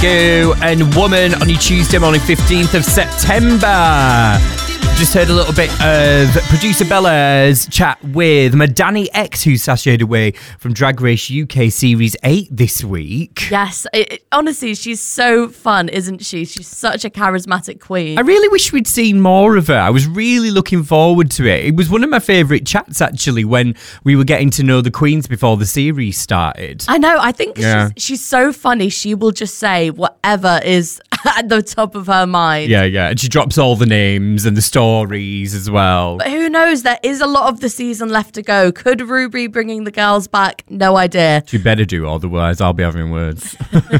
Go and Woman on your Tuesday morning, 15th of September. Just heard a little bit of producer Bella's chat with Madani X, who sashayed away from Drag Race UK Series 8 this week. Yes, honestly, she's so fun, isn't she? She's such a charismatic queen. I really wish we'd seen more of her. I was really looking forward to it. It was one of my favourite chats, actually, when we were getting to know the queens before the series started. I know, I think she's so funny. She will just say whatever is at the top of her mind. Yeah, and she drops all the names and the stories as well. But who knows? There is a lot of the season left to go. Could Ruby bringing the girls back? No idea. She better do, otherwise I'll be having words.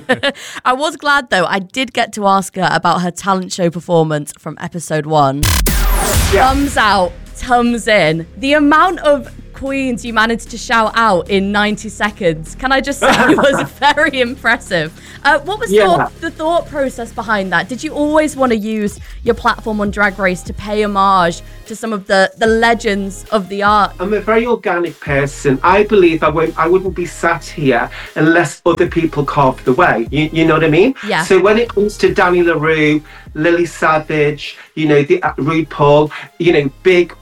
I was glad, though. I did get to ask her about her talent show performance from episode 1. Thumbs out, thumbs in. The amount of queens you managed to shout out in 90 seconds, can I just say, was very impressive. What was the thought process behind that? Did you always want to use your platform on Drag Race to pay homage to some of the legends of the art? I'm a very organic person. I believe I wouldn't be sat here unless other people carved the way. You know what I mean? Yeah. So when it comes to Danny LaRue, Lily Savage, the RuPaul, big,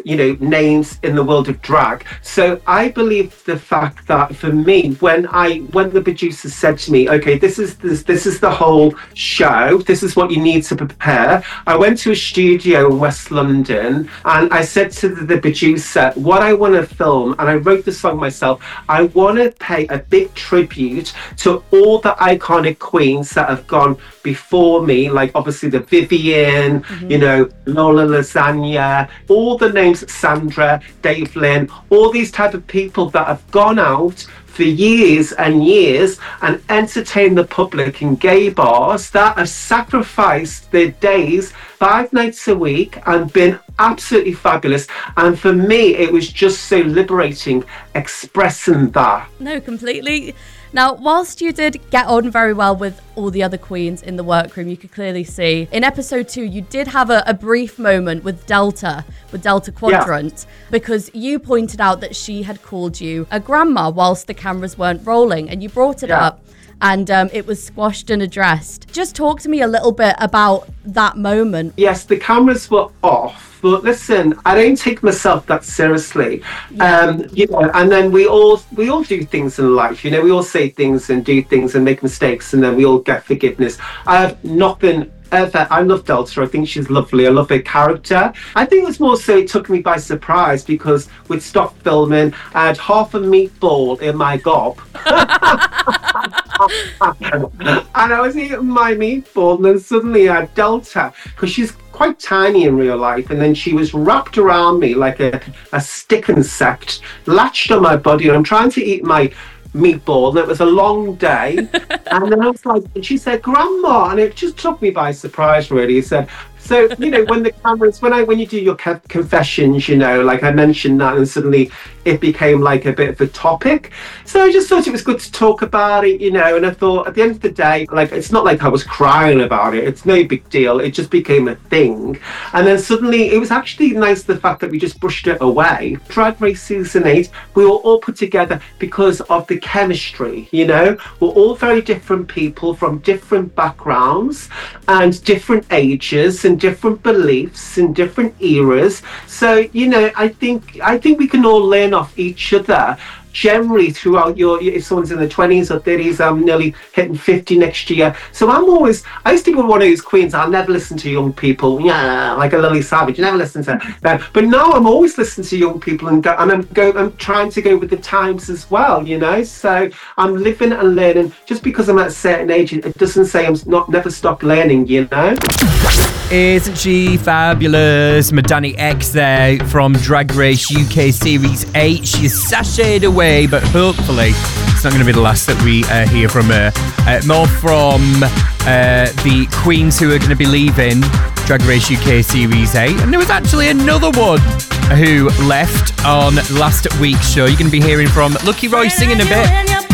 names in the world of drag. So I believe the fact that for me, when the producers said to me, okay, this is the whole show, this is what you need to prepare. I went to a studio in West London and I said to the producer, what I want to film, and I wrote the song myself, I want to pay a big tribute to all the iconic queens that have gone before me, like obviously the Vivienne, Lola Lasagna, all the names, Sandra, Dave Lynn, all these type of people that have gone out for years and years and entertained the public in gay bars, that have sacrificed their days 5 nights a week and been absolutely fabulous. And for me, it was just so liberating expressing that. No, completely. Now, whilst you did get on very well with all the other queens in the workroom, you could clearly see in episode 2, you did have a brief moment with Delta Quadrant, because you pointed out that she had called you a grandma whilst the cameras weren't rolling, and you brought it up. And it was squashed and addressed. Just talk to me a little bit about that moment. Yes, the cameras were off, but listen, I don't take myself that seriously. And then we all do things in life. We all say things and do things and make mistakes, and then we all get forgiveness. I have nothing ever. I love Delta. I think she's lovely. I love her character. I think it was more so it took me by surprise because we'd stopped filming. I had half a meatball in my gob. And I was eating my meatball, and then suddenly I had Delta, because she's quite tiny in real life, and then she was wrapped around me like a stick insect, latched on my body, and I'm trying to eat my meatball, and it was a long day. And then I was like, and she said, Grandma, and it just took me by surprise, really. He said, so, when the cameras, when you do your confessions, like I mentioned that, and suddenly it became like a bit of a topic. So I just thought it was good to talk about it, and I thought at the end of the day, like, it's not like I was crying about it. It's no big deal. It just became a thing. And then suddenly it was actually nice, the fact that we just brushed it away. Drag Race Season 8, we were all put together because of the chemistry, We're all very different people from different backgrounds and different ages and different beliefs and different eras. So, I think we can all learn off each other. Generally, throughout if someone's in their 20s or 30s, I'm nearly hitting 50 next year. So I used to be one of those queens, I'll never listen to young people, like a Lily Savage, never listen to that. But now I'm always listening to young people, and I'm trying to go with the times as well, So I'm living and learning. Just because I'm at a certain age, it doesn't say I'm never stop learning, Isn't she fabulous? Madani X there from Drag Race UK Series 8. She's sashayed away, but hopefully it's not going to be the last that we hear from her. More from the queens who are going to be leaving Drag Race UK Series 8. And there was actually another one who left on last week's show. You're going to be hearing from Lucky Roy singing a bit.